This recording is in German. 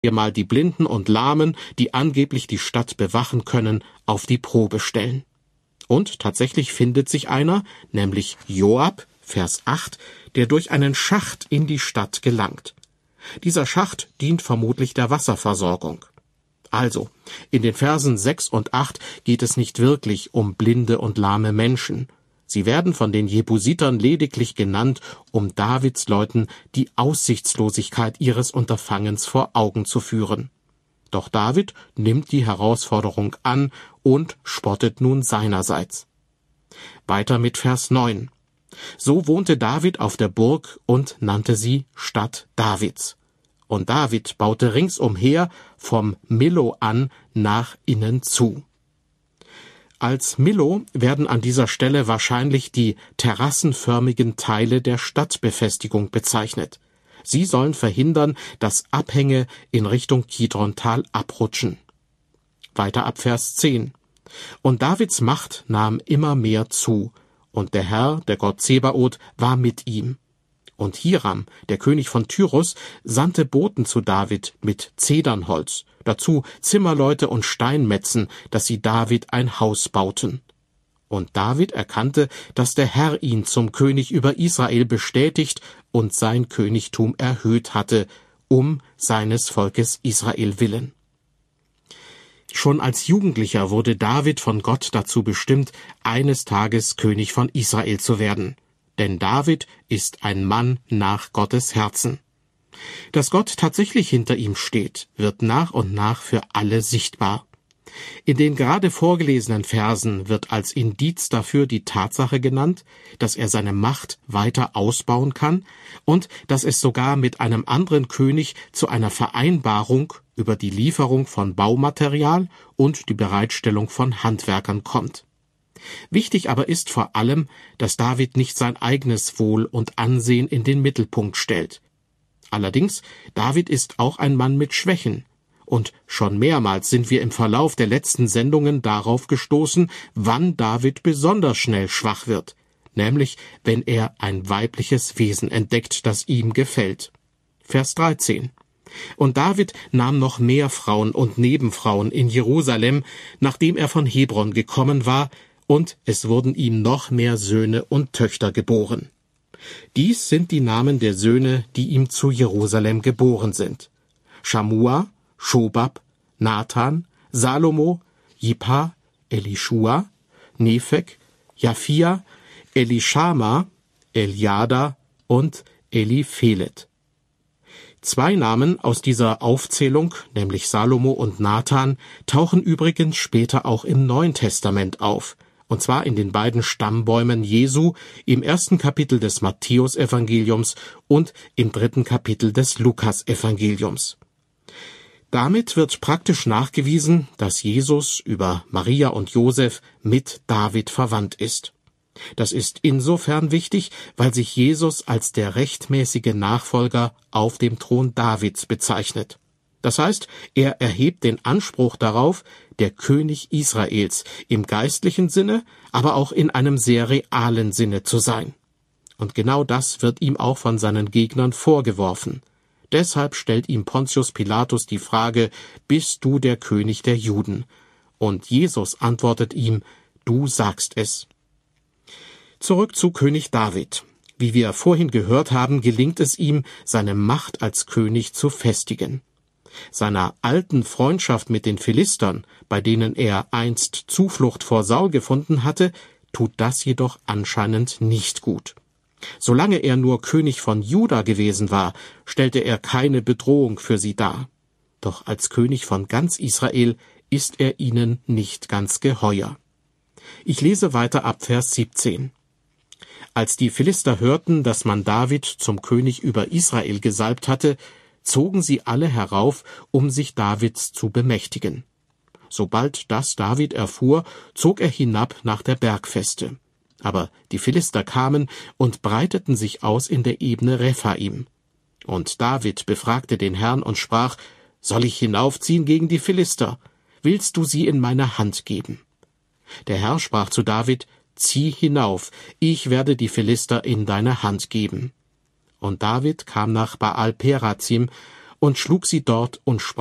wir mal die Blinden und Lahmen, die angeblich die Stadt bewachen können, auf die Probe stellen. Und tatsächlich findet sich einer, nämlich Joab, Vers 8, der durch einen Schacht in die Stadt gelangt. Dieser Schacht dient vermutlich der Wasserversorgung. Also, in den Versen 6 und 8 geht es nicht wirklich um blinde und lahme Menschen. Sie werden von den Jebusitern lediglich genannt, um Davids Leuten die Aussichtslosigkeit ihres Unterfangens vor Augen zu führen. Doch David nimmt die Herausforderung an und spottet nun seinerseits. Weiter mit Vers 9. So wohnte David auf der Burg und nannte sie Stadt Davids. Und David baute ringsumher vom Millo an nach innen zu. Als Millo werden an dieser Stelle wahrscheinlich die terrassenförmigen Teile der Stadtbefestigung bezeichnet. Sie sollen verhindern, dass Abhänge in Richtung Kidrontal abrutschen. Weiter ab Vers 10. Und Davids Macht nahm immer mehr zu, und der Herr, der Gott Zebaoth, war mit ihm. Und Hiram, der König von Tyrus, sandte Boten zu David mit Zedernholz, dazu Zimmerleute und Steinmetzen, dass sie David ein Haus bauten. Und David erkannte, dass der Herr ihn zum König über Israel bestätigt und sein Königtum erhöht hatte, um seines Volkes Israel willen. Schon als Jugendlicher wurde David von Gott dazu bestimmt, eines Tages König von Israel zu werden. Denn David ist ein Mann nach Gottes Herzen. Dass Gott tatsächlich hinter ihm steht, wird nach und nach für alle sichtbar. In den gerade vorgelesenen Versen wird als Indiz dafür die Tatsache genannt, dass er seine Macht weiter ausbauen kann und dass es sogar mit einem anderen König zu einer Vereinbarung über die Lieferung von Baumaterial und die Bereitstellung von Handwerkern kommt. Wichtig aber ist vor allem, dass David nicht sein eigenes Wohl und Ansehen in den Mittelpunkt stellt. Allerdings, David ist auch ein Mann mit Schwächen. Und schon mehrmals sind wir im Verlauf der letzten Sendungen darauf gestoßen, wann David besonders schnell schwach wird, nämlich wenn er ein weibliches Wesen entdeckt, das ihm gefällt. Vers 13. Und David nahm noch mehr Frauen und Nebenfrauen in Jerusalem, nachdem er von Hebron gekommen war, und es wurden ihm noch mehr Söhne und Töchter geboren. Dies sind die Namen der Söhne, die ihm zu Jerusalem geboren sind. Schamua, Schobab, Nathan, Salomo, Jippa, Elischua, Nephek, Japhia, Elischama, Eliada und Eliphelet. 2 Namen aus dieser Aufzählung, nämlich Salomo und Nathan, tauchen übrigens später auch im Neuen Testament auf. Und zwar in den beiden Stammbäumen Jesu im 1. Kapitel des Matthäusevangeliums und im 3. Kapitel des Lukasevangeliums. Damit wird praktisch nachgewiesen, dass Jesus über Maria und Josef mit David verwandt ist. Das ist insofern wichtig, weil sich Jesus als der rechtmäßige Nachfolger auf dem Thron Davids bezeichnet. Das heißt, er erhebt den Anspruch darauf, der König Israels im geistlichen Sinne, aber auch in einem sehr realen Sinne zu sein. Und genau das wird ihm auch von seinen Gegnern vorgeworfen. Deshalb stellt ihm Pontius Pilatus die Frage, bist du der König der Juden? Und Jesus antwortet ihm, du sagst es. Zurück zu König David. Wie wir vorhin gehört haben, gelingt es ihm, seine Macht als König zu festigen. Seiner alten Freundschaft mit den Philistern, bei denen er einst Zuflucht vor Saul gefunden hatte, tut das jedoch anscheinend nicht gut. Solange er nur König von Juda gewesen war, stellte er keine Bedrohung für sie dar. Doch als König von ganz Israel ist er ihnen nicht ganz geheuer. Ich lese weiter ab Vers 17. Als die Philister hörten, dass man David zum König über Israel gesalbt hatte, zogen sie alle herauf, um sich Davids zu bemächtigen. Sobald das David erfuhr, zog er hinab nach der Bergfeste. Aber die Philister kamen und breiteten sich aus in der Ebene Rephaim. Und David befragte den Herrn und sprach, soll ich hinaufziehen gegen die Philister? Willst du sie in meine Hand geben? Der Herr sprach zu David, zieh hinauf, ich werde die Philister in deine Hand geben. Und David kam nach Baal-Perazim, und schlug sie dort und